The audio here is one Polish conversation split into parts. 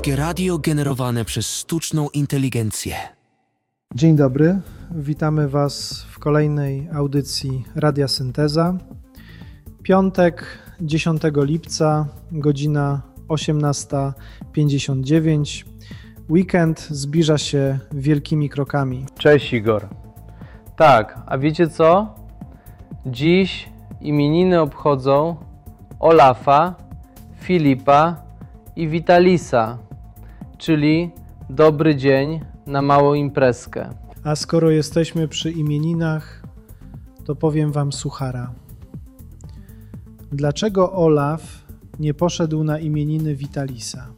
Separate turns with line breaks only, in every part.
Polskie radio generowane przez sztuczną inteligencję.
Dzień dobry, witamy Was w kolejnej audycji Radia Synteza. Piątek, 10 lipca, godzina 18:59. Weekend zbliża się wielkimi krokami.
Cześć Igor. Tak, a wiecie co? Dziś imieniny obchodzą Olafa, Filipa i Witalisa, czyli dobry dzień na małą imprezkę.
A skoro jesteśmy przy imieninach, to powiem Wam suchara. Dlaczego Olaf nie poszedł na imieniny Witalisa?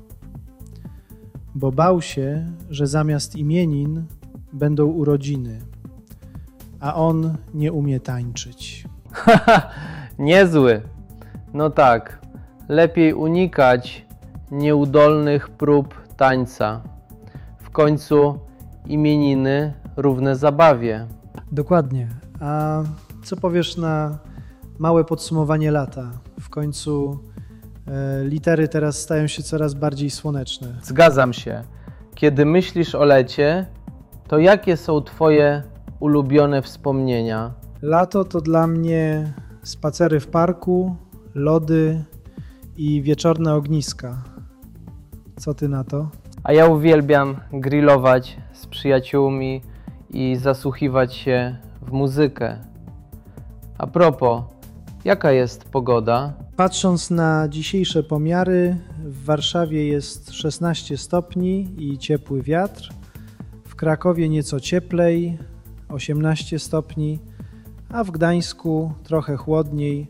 Bo bał się, że zamiast imienin będą urodziny, a on nie umie tańczyć.
Haha, niezły. No tak, lepiej unikać nieudolnych prób tańca. W końcu imieniny równe zabawie.
Dokładnie. A co powiesz na małe podsumowanie lata? W końcu litery teraz stają się coraz bardziej słoneczne.
Zgadzam się. Kiedy myślisz o lecie, to jakie są Twoje ulubione wspomnienia?
Lato to dla mnie spacery w parku, lody i wieczorne ogniska. Co ty na to?
A ja uwielbiam grillować z przyjaciółmi i zasłuchiwać się w muzykę. A propos, jaka jest pogoda?
Patrząc na dzisiejsze pomiary, w Warszawie jest 16 stopni i ciepły wiatr. W Krakowie nieco cieplej, 18 stopni, a w Gdańsku trochę chłodniej,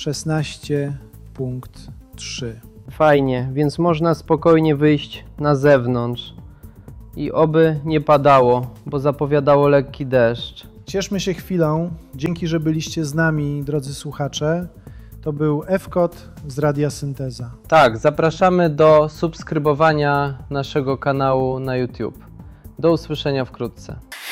16,3.
Fajnie, więc można spokojnie wyjść na zewnątrz. I oby nie padało, bo zapowiadało lekki deszcz.
Cieszmy się chwilą. Dzięki, że byliście z nami, drodzy słuchacze. To był F-Kod z Radia Synteza.
Tak, zapraszamy do subskrybowania naszego kanału na YouTube. Do usłyszenia wkrótce.